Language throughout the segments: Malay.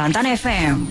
Kelantan FM.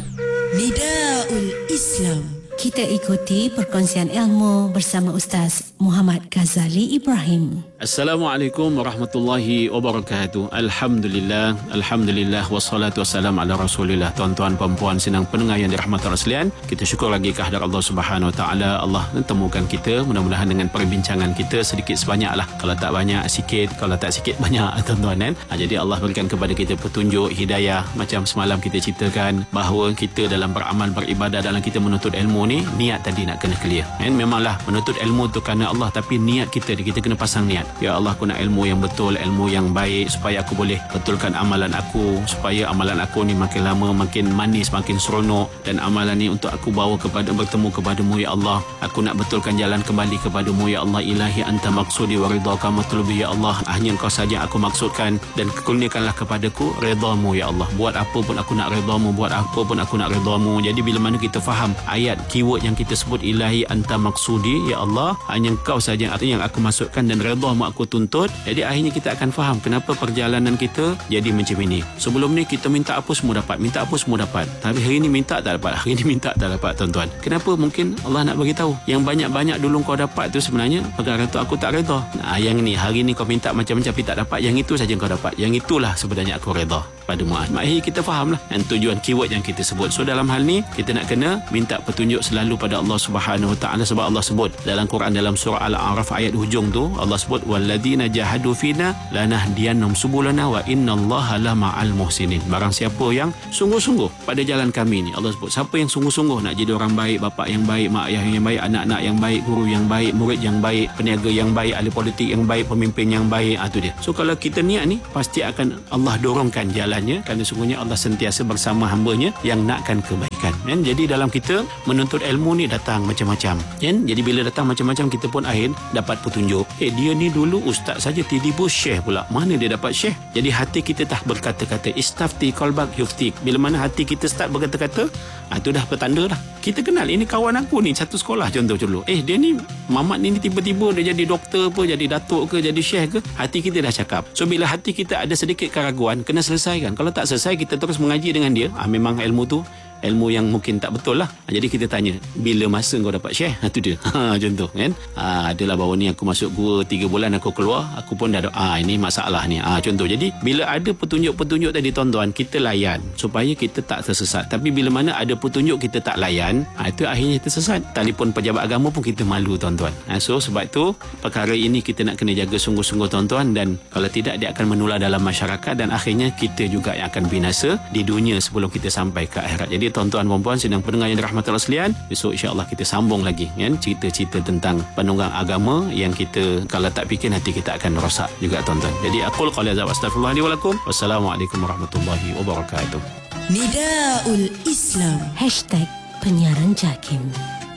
Nidaul Islam. Kita ikuti perkongsian ilmu bersama Ustaz Muhammad Ghazali Ibrahim. Assalamualaikum warahmatullahi wabarakatuh. Alhamdulillah, alhamdulillah wassalatu wassalamu ala Rasulillah. Tuan-tuan, puan-puan, senang pendengar yang dirahmati Allah sekalian, kita syukur lagi kehadirat Allah Subhanahu wa taala. Allah temukan kita, mudah-mudahan dengan perbincangan kita sedikit sebanyaklah. Kalau tak banyak sikit, kalau tak sikit banyak, tuan-tuan kan. Jadi Allah berikan kepada kita petunjuk, hidayah. Macam semalam kita ceritakan bahawa kita dalam beramal, beribadah, dalam kita menuntut ilmu ni, niat tadi nak kena clear. Memanglah menuntut ilmu tu kerana Allah, tapi niat kita kena pasang niat. Ya Allah, aku nak ilmu yang betul, ilmu yang baik, supaya aku boleh betulkan amalan aku, supaya amalan aku ni makin lama makin manis, makin seronok, dan amalan ni untuk aku bawa bertemu kepadamu ya Allah. Aku nak betulkan jalan kembali kepadamu ya Allah. Ilahi anta maksudi wa ridhaka matlubi ya Allah. Hanya Engkau saja aku maksudkan, dan kurniakanlah kepadaku redamu ya Allah. Buat apa pun aku nak redamu, buat apa pun aku nak redamu. Jadi bila mana kita faham ayat keyword yang kita sebut, ilahi anta maksudi ya Allah, hanya Engkau saja yang aku maksudkan dan redamu aku tuntut, jadi akhirnya kita akan faham kenapa perjalanan kita jadi macam ini. Sebelum ni kita minta apa semua dapat, minta apa semua dapat, tapi hari ni minta tak dapat, hari ni minta tak dapat, tuan-tuan. Kenapa? Mungkin Allah nak bagi tahu yang banyak-banyak dulu kau dapat tu sebenarnya perkara tu aku tak reda. Yang ni hari ni kau minta macam-macam tapi tak dapat, yang itu saja kau dapat, yang itulah sebenarnya aku reda pada muat. Akhirnya kita fahamlah dan tujuan keyword yang kita sebut. So dalam hal ni kita nak kena minta petunjuk selalu pada Allah Subhanahu wa taala, sebab Allah sebut dalam Quran dalam surah Al-A'raf ayat hujung tu, Allah sebut walladzina jahadu fina lanahdiyannahum subulana wa innallaha lama'al muhsinin. Barang siapa yang sungguh-sungguh pada jalan kami ni, Allah sebut siapa yang sungguh-sungguh nak jadi orang baik, bapa yang baik, mak ayah yang baik, anak-anak yang baik, guru yang baik, murid yang baik, peniaga yang baik, ahli politik yang baik, pemimpin yang baik, itu dia. So kalau kita niat ni, pasti akan Allah dorongkan jalannya, kerana sungguhnya Allah sentiasa bersama hamba-Nya yang nakkan kebaikan. Jadi dalam kita menuntut ilmu ni datang macam-macam. Jadi bila datang macam-macam, kita pun akhir dapat petunjuk. Dia ni dulu ustaz saja, tiba-tiba syekh pula. Mana dia dapat syekh? Jadi hati kita tak berkata-kata. Istafti qalbak yuftik. Bila mana hati kita start berkata-kata, itu dah petanda dah. Kita kenal, ini kawan aku ni satu sekolah contoh dulu. Dia ni Mamat ni tiba-tiba dia jadi doktor apa, jadi datuk ke, jadi syekh ke, hati kita dah cakap. So bila hati kita ada sedikit keraguan, kena selesaikan. Kalau tak selesai, kita terus mengaji dengan dia, memang ilmu tu ilmu yang mungkin tak betul lah. Jadi kita tanya, bila masa kau dapat syekh? Itu dia. Contoh kan. Adalah baru ni aku masuk gua 3 bulan aku keluar, aku pun dah ini masalah ni. Contoh. Jadi bila ada petunjuk-petunjuk tadi, tuan-tuan, kita layan supaya kita tak tersesat. Tapi bila mana ada petunjuk kita tak layan, itu akhirnya kita sesat. Telefon pejabat agama pun kita malu, tuan-tuan. So sebab tu perkara ini kita nak kena jaga sungguh-sungguh, tuan-tuan, dan kalau tidak dia akan menular dalam masyarakat dan akhirnya kita juga yang akan binasa di dunia sebelum kita sampai ke akhirat. Jadi tuan-tuan, puan-puan, sedang pendengar yang dirahmati Allah sekalian, besok insya-Allah kita sambung lagi kan, cerita-cerita tentang penunggang agama yang kita kalau tak fikir nanti kita akan rosak juga, tuan-tuan. Jadi aqul qali hadza wa astaghfirullah li wa lakum. Wassalamualaikum warahmatullahi wabarakatuh. Nidaul Islam. #penyiaran JAKIM.